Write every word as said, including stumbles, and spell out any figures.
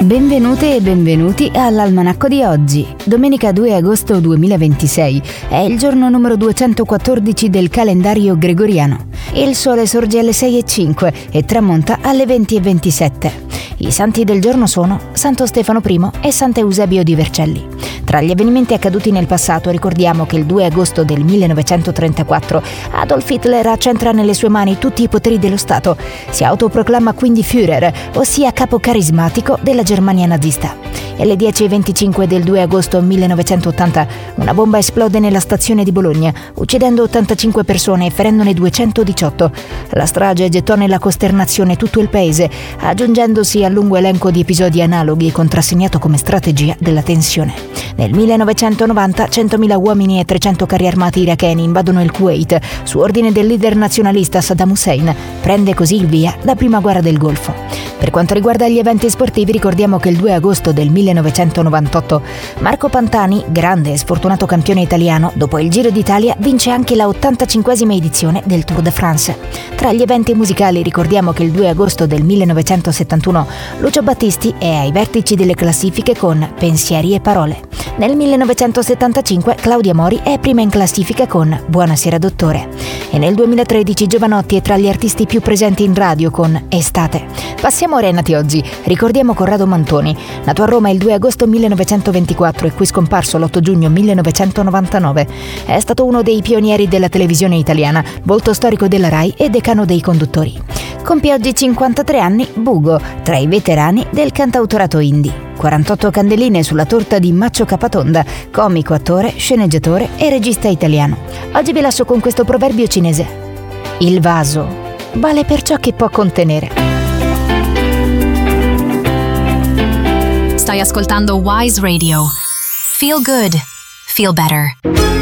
Benvenute e benvenuti all'Almanacco di oggi. Domenica due agosto duemilaventisei è il giorno numero duecentoquattordici del calendario gregoriano. Il sole sorge alle sei e cinque e tramonta alle venti e ventisette. I santi del giorno sono Santo Stefano I e Sant'Eusebio di Vercelli. Tra gli avvenimenti accaduti nel passato ricordiamo che il due agosto del millenovecentotrentaquattro Adolf Hitler accentra nelle sue mani tutti i poteri dello Stato. Si autoproclama quindi Führer, ossia capo carismatico della Germania nazista. E alle dieci e venticinque del due agosto millenovecentottanta una bomba esplode nella stazione di Bologna, uccidendo ottantacinque persone e ferendone duecentodiciotto. La strage gettò nella costernazione tutto il paese, aggiungendosi al lungo elenco di episodi analoghi contrassegnato come strategia della tensione. Nel millenovecentonovanta centomila uomini e trecento carri armati iracheni invadono il Kuwait su ordine del leader nazionalista Saddam Hussein. Prende così il via la prima guerra del Golfo. Per quanto riguarda gli eventi sportivi, ricordiamo che il due agosto del millenovecentonovantotto Marco Pantani, grande e sfortunato campione italiano, dopo il Giro d'Italia vince anche la ottantacinquesima edizione del Tour de France. Tra gli eventi musicali ricordiamo che il due agosto del millenovecentosettantuno Lucio Battisti è ai vertici delle classifiche con Pensieri e Parole. Nel millenovecentosettantacinque Claudia Mori è prima in classifica con Buonasera dottore. E nel duemilatredici Giovanotti è tra gli artisti più presenti in radio con Estate. Passiamo ai nati oggi. Ricordiamo Corrado Mantoni, nato a Roma il due agosto millenovecentoventiquattro e qui scomparso l'otto giugno millenovecentonovantanove. È stato uno dei pionieri della televisione italiana, volto storico della Rai e decano dei conduttori. Compie oggi cinquantatré anni Bugo, tra i veterani del cantautorato indie. quarantotto candeline sulla torta di Maccio Capatonda, comico, attore, sceneggiatore e regista italiano. Oggi vi lascio con questo proverbio cinese. Il vaso vale per ciò che può contenere. Stai ascoltando Wise Radio. Feel good. Feel better.